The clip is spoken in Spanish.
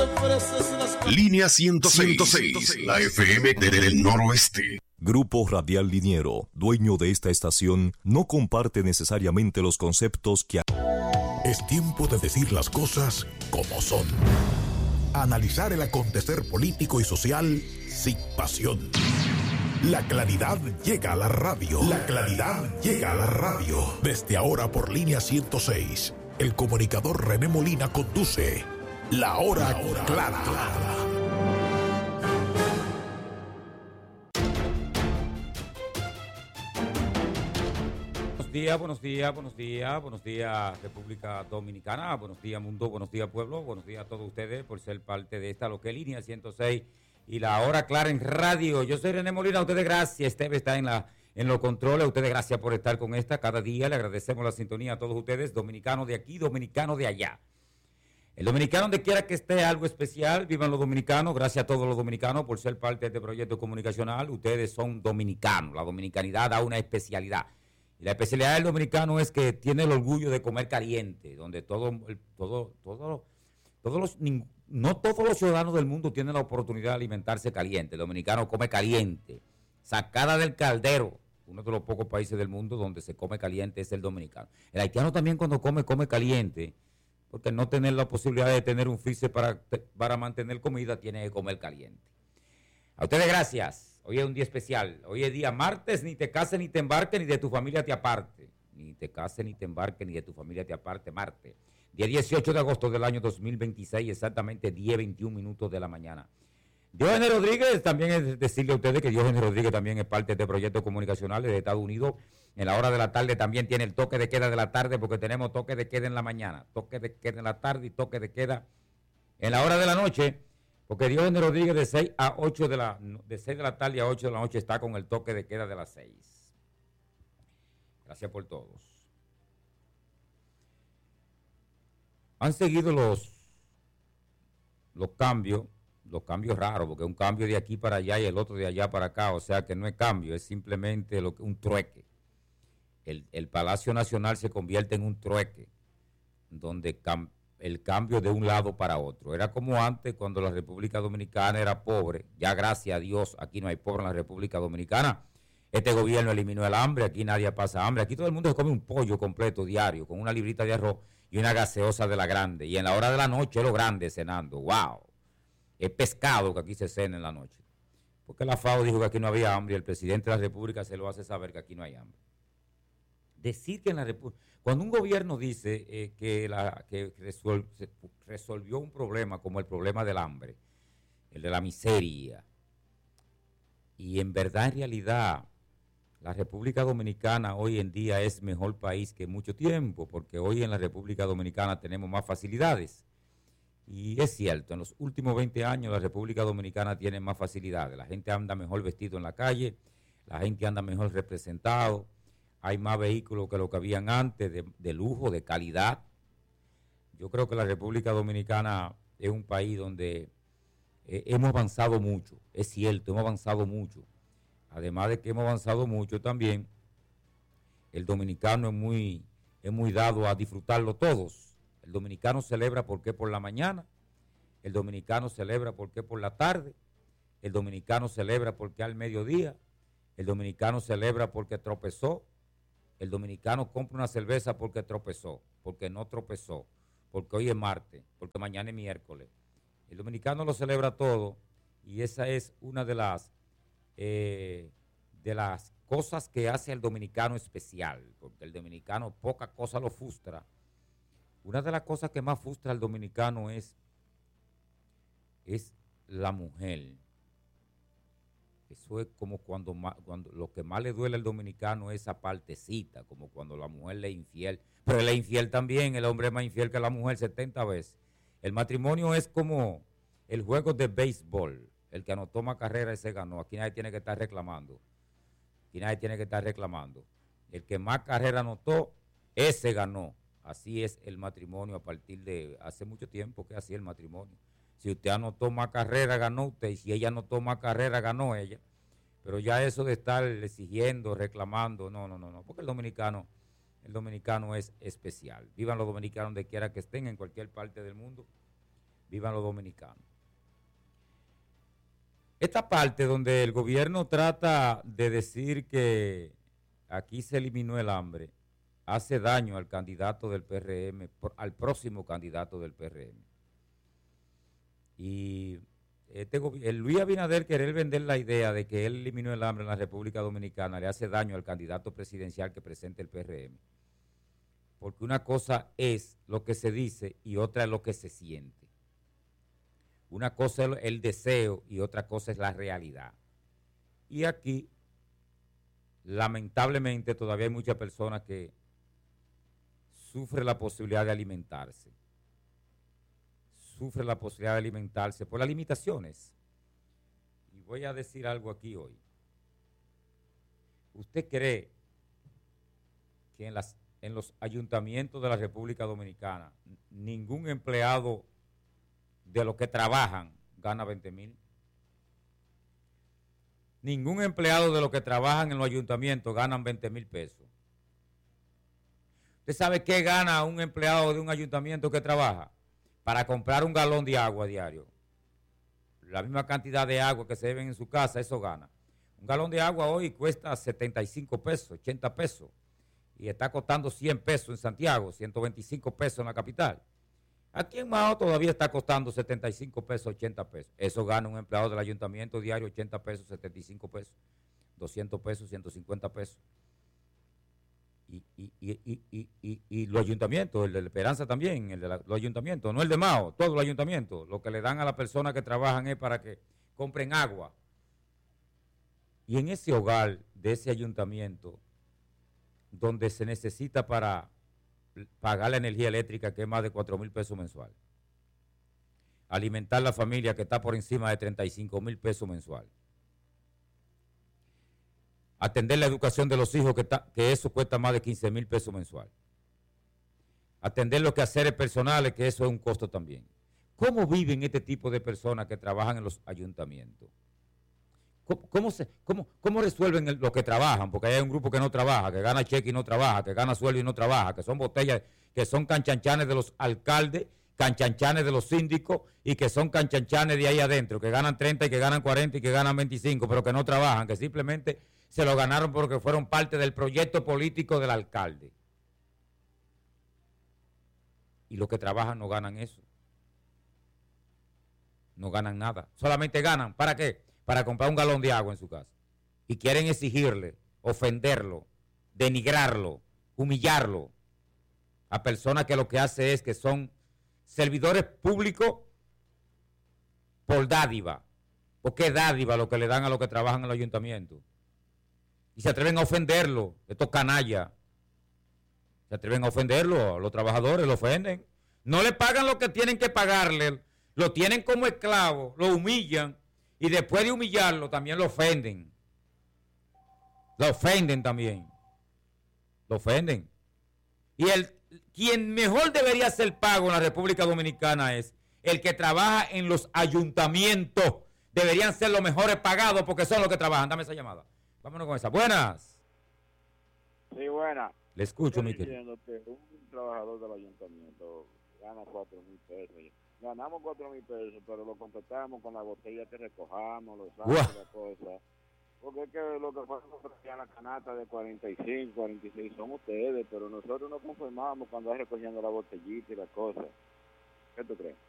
Línea 106, la FM del noroeste. Grupo Radial Liniero, dueño de esta estación, no comparte necesariamente los conceptos que... Es tiempo de decir las cosas como son. Analizar el acontecer político y social sin pasión. La claridad llega a la radio. La claridad llega a la radio. Desde ahora por Línea 106, el comunicador René Molina conduce La Hora Clara. Buenos días República Dominicana, buenos días mundo, buenos días pueblo, buenos días a todos ustedes por ser parte de esta lo que es Línea 106 y La Hora Clara en radio. Yo soy René Molina, a ustedes gracias, Esteve está en los controles, a ustedes gracias por estar con esta cada día, le agradecemos la sintonía a todos ustedes, dominicanos de aquí, dominicanos de allá. El dominicano donde quiera que esté algo especial, vivan los dominicanos, gracias a todos los dominicanos por ser parte de este proyecto comunicacional, ustedes son dominicanos, la dominicanidad da una especialidad. Y la especialidad del dominicano es que tiene el orgullo de comer caliente, donde no todos los ciudadanos del mundo tienen la oportunidad de alimentarse caliente. El dominicano come caliente, sacada del caldero. Uno de los pocos países del mundo donde se come caliente es el dominicano. El haitiano también cuando come caliente, porque no tener la posibilidad de tener un freezer para mantener comida, tiene que comer caliente. A ustedes gracias. Hoy es un día especial. Hoy es día martes, ni te cases ni te embarques, ni de tu familia te aparte. Ni te cases ni te embarques, ni de tu familia te aparte, martes. Día 18 de agosto del año 2026, exactamente 10:21 minutos de la mañana. Diógenes Rodríguez, también es decirle a ustedes que Diógenes Rodríguez también es parte de este proyecto comunicacional de Estados Unidos. En la hora de la tarde también tiene el toque de queda de la tarde, porque tenemos toque de queda en la mañana, toque de queda en la tarde y toque de queda en la hora de la noche. Porque Diógenes Rodríguez de 6 de la tarde a 8 de la noche está con el toque de queda de las 6. Gracias por todos. Han seguido los cambios raros, porque un cambio de aquí para allá y el otro de allá para acá, o sea que no es cambio, es simplemente un trueque. El Palacio Nacional se convierte en un trueque, donde el cambio de un lado para otro. Era como antes, cuando la República Dominicana era pobre. Ya gracias a Dios, aquí no hay pobre en la República Dominicana. Este gobierno eliminó el hambre, aquí nadie pasa hambre. Aquí todo el mundo se come un pollo completo diario, con una librita de arroz y una gaseosa de la grande. Y en la hora de la noche, lo grande cenando. ¡Wow! Es pescado que aquí se cena en la noche. Porque la FAO dijo que aquí no había hambre y el presidente de la República se lo hace saber que aquí no hay hambre. Decir que en la República... Cuando un gobierno dice que resolvió un problema como el problema del hambre, el de la miseria, y en verdad, en realidad, la República Dominicana hoy en día es mejor país que mucho tiempo, porque hoy en la República Dominicana tenemos más facilidades. Y es cierto, en los últimos 20 años la República Dominicana tiene más facilidades. La gente anda mejor vestido en la calle, la gente anda mejor representado. Hay más vehículos que lo que habían antes, de lujo, de calidad. Yo creo que la República Dominicana es un país donde hemos avanzado mucho. Es cierto, hemos avanzado mucho. Además de que hemos avanzado mucho también, el dominicano es muy dado a disfrutarlo todos. El dominicano celebra porque por la mañana, el dominicano celebra porque por la tarde, el dominicano celebra porque al mediodía, el dominicano celebra porque tropezó. El dominicano compra una cerveza porque tropezó, porque no tropezó, porque hoy es martes, porque mañana es miércoles. El dominicano lo celebra todo y esa es una de las cosas que hace al dominicano especial, porque el dominicano poca cosa lo frustra. Una de las cosas que más frustra al dominicano es la mujer. Eso es como cuando lo que más le duele al dominicano es esa partecita, como cuando la mujer le es infiel. Pero él es infiel también, el hombre es más infiel que la mujer 70 veces. El matrimonio es como el juego de béisbol. El que anotó más carrera ese ganó. Aquí nadie tiene que estar reclamando. El que más carrera anotó, ese ganó. Así es el matrimonio a partir de hace mucho tiempo que así es el matrimonio. Si usted anotó más carrera, ganó usted. Y si ella anotó más carrera, ganó ella. Pero ya eso de estar exigiendo, reclamando, no. Porque el dominicano es especial. Vivan los dominicanos donde quiera que estén, en cualquier parte del mundo. Vivan los dominicanos. Esta parte donde el gobierno trata de decir que aquí se eliminó el hambre, hace daño al candidato del PRM, al próximo candidato del PRM. Y el Luis Abinader querer vender la idea de que él eliminó el hambre en la República Dominicana le hace daño al candidato presidencial que presenta el PRM. Porque una cosa es lo que se dice y otra es lo que se siente. Una cosa es el deseo y otra cosa es la realidad. Y aquí, lamentablemente, todavía hay muchas personas que sufren la posibilidad de alimentarse. Sufren la posibilidad de alimentarse por las limitaciones. Y voy a decir algo aquí hoy. ¿Usted cree que en los ayuntamientos de la República Dominicana ningún empleado de los que trabajan gana 20,000? Ningún empleado de los que trabajan en los ayuntamientos ganan 20,000 pesos. ¿Usted sabe qué gana un empleado de un ayuntamiento que trabaja? Para comprar un galón de agua diario. La misma cantidad de agua que se beben en su casa, eso gana. Un galón de agua hoy cuesta 75 pesos, 80 pesos. Y está costando 100 pesos en Santiago, 125 pesos en la capital. Aquí en Mao todavía está costando 75 pesos, 80 pesos. Eso gana un empleado del ayuntamiento diario, 80 pesos, 75 pesos, 200 pesos, 150 pesos. Y los ayuntamientos, el de la Esperanza también, los ayuntamientos, no el de Mao, todos los ayuntamientos, lo que le dan a las personas que trabajan es para que compren agua. Y en ese hogar de ese ayuntamiento, donde se necesita para pagar la energía eléctrica, que es más de 4,000 pesos mensual, alimentar la familia, que está por encima de 35,000 pesos mensual, atender la educación de los hijos, que eso cuesta más de 15,000 pesos mensual, atender los quehaceres personales, que eso es un costo también. ¿Cómo viven este tipo de personas que trabajan en los ayuntamientos? ¿Cómo resuelven lo que trabajan? Porque hay un grupo que no trabaja, que gana cheque y no trabaja, que gana sueldo y no trabaja, que son botellas, que son canchanchanes de los alcaldes, canchanchanes de los síndicos y que son canchanchanes de ahí adentro, que ganan 30 y que ganan 40 y que ganan 25, pero que no trabajan, que simplemente se lo ganaron porque fueron parte del proyecto político del alcalde. Y los que trabajan no ganan eso. No ganan nada. Solamente ganan, ¿para qué? Para comprar un galón de agua en su casa. Y quieren exigirle, ofenderlo, denigrarlo, humillarlo a personas que lo que hace es que son servidores públicos por dádiva. Porque es dádiva lo que le dan a los que trabajan en el ayuntamiento. Y se atreven a ofenderlo, estos canallas. Se atreven a ofenderlo, a los trabajadores lo ofenden. No le pagan lo que tienen que pagarle, lo tienen como esclavo, lo humillan. Y después de humillarlo, también lo ofenden. Lo ofenden también. Lo ofenden. Y quien mejor debería hacer pago en la República Dominicana es el que trabaja en los ayuntamientos. Deberían ser los mejores pagados porque son los que trabajan. Dame esa llamada. Vámonos con esa. Buenas. Sí, buenas. Le escucho, mi Estoy querido. diciendo que un trabajador del ayuntamiento gana 4,000 pesos. Ganamos 4,000 pesos, pero lo completamos con la botella que recojamos, los sacos, la cosa. Porque es que lo que pasa es que la canasta de 45, 46 son ustedes, pero nosotros nos conformamos cuando hay recogiendo la botellita y la cosa. ¿Qué tú crees?